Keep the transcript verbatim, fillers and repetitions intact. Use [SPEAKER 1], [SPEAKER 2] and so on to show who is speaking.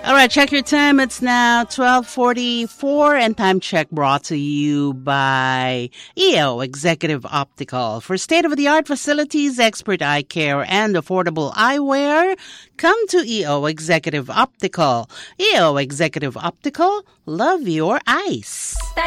[SPEAKER 1] All right, check your time. It's now twelve forty-four, and time check brought to you by E O Executive Optical. For state-of-the-art facilities, expert eye care, and affordable eyewear, come to E O Executive Optical. E O Executive Optical, love your eyes.